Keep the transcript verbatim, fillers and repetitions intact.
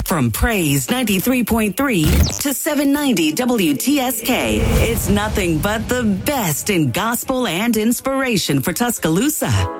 From Praise ninety-three point three to seven ninety W T S K, it's nothing but the best in gospel and inspiration for Tuscaloosa.